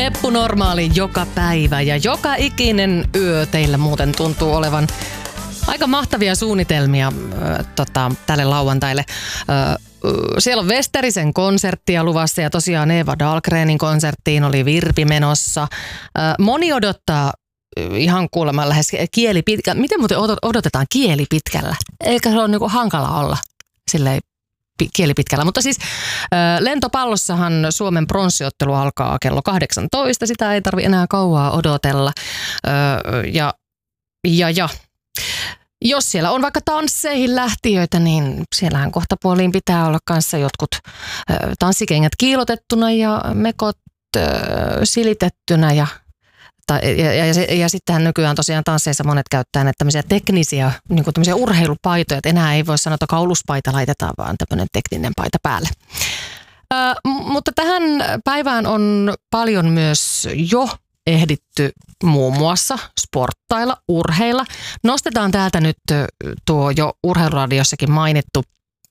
Eppu Normaali joka päivä ja joka ikinen yö teillä muuten tuntuu olevan aika mahtavia suunnitelmia tälle lauantaille. Siellä on Westerisen konserttia luvassa ja tosiaan Eva Dahlgrenin konserttiin oli Virpi menossa. Moni odottaa ihan kuulemma lähes kieli pitkä. Miten muuten odotetaan kieli pitkällä? Eikä se ole niinku hankala olla silleen kieli pitkällä. Mutta siis lentopallossahan Suomen pronssiottelu alkaa kello 18. Sitä ei tarvitse enää kauaa odotella. Jos siellä on vaikka tansseihin lähtiöitä, niin siellähän kohta puoliin pitää olla kanssa jotkut tanssikengät kiilotettuna ja mekot silitettynä ja sittenhän nykyään tosiaan tansseissa monet käyttää näitä tämmöisiä teknisiä, niin kuin tämmöisiä urheilupaitoja, että enää ei voi sanoa, että kauluspaita laitetaan, vaan tämmöinen tekninen paita päälle. Mutta tähän päivään on paljon myös jo ehditty muun muassa sporttailla, urheilla. Nostetaan täältä nyt tuo jo urheiluradiossakin mainittu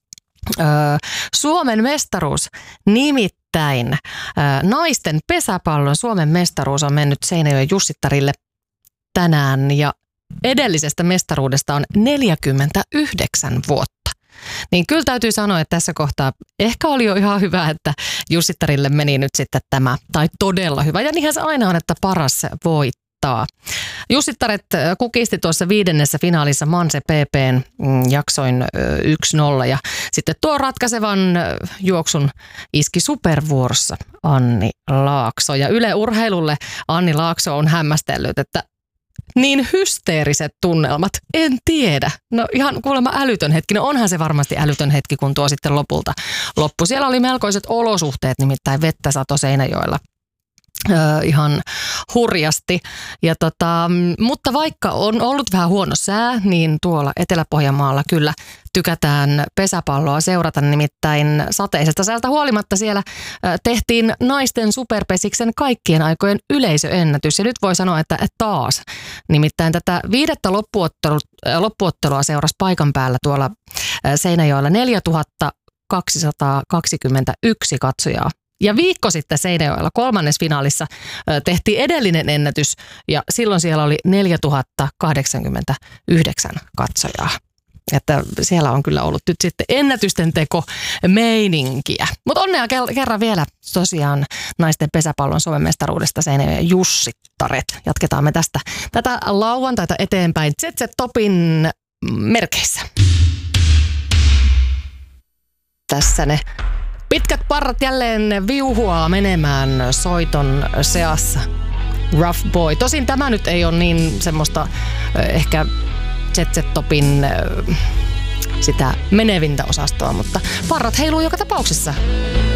Suomen mestaruus. Nimittäin naisten pesäpallon Suomen mestaruus on mennyt Seinäjoen Jussittarille tänään ja edellisestä mestaruudesta on 49 vuotta. Niin kyllä täytyy sanoa, että tässä kohtaa ehkä oli jo ihan hyvä, että Jussittarille meni nyt sitten tämä, tai todella hyvä. Ja niinhän se aina on, että paras voittaa. Jussittaret kukisti tuossa 5. finaalissa Manse PP:n jaksoin 1-0 ja sitten tuo ratkaisevan juoksun iski supervuorossa Anni Laakso. Ja Yle Urheilulle Anni Laakso on hämmästellyt, että niin hysteeriset tunnelmat, en tiedä. No ihan kuulemma älytön hetki. No onhan se varmasti älytön hetki, kun tuo sitten lopulta loppui. Siellä oli melkoiset olosuhteet, nimittäin vettä sato Seinäjoella ihan hurjasti. Ja mutta vaikka on ollut vähän huono sää, niin tuolla Etelä-Pohjanmaalla kyllä tykätään pesäpalloa seurata, nimittäin sateisesta säältä huolimatta siellä tehtiin naisten superpesiksen kaikkien aikojen yleisöennätys. Ja nyt voi sanoa, että taas. Nimittäin tätä 5. loppuottelua seurasi paikan päällä tuolla Seinäjoella 4221 katsojaa. Ja viikko sitten Seinäjoella 3. finaalissa tehtiin edellinen ennätys ja silloin siellä oli 4089 katsojaa. Että siellä on kyllä ollut nyt sitten ennätysten teko meininkiä. Mutta onnea kerran vielä tosiaan naisten pesäpallon Suomen mestaruudesta Seinäjoen Jussittaret. Jatketaan me tätä lauantaita eteenpäin ZZ-topin merkeissä. Tässä ne pitkät parrat jälleen viuhuaa menemään soiton seassa. Rough Boy. Tosin tämä nyt ei ole niin semmoista ehkä ZZ-topin sitä menevintä osastoa, mutta parrat heiluu joka tapauksessa.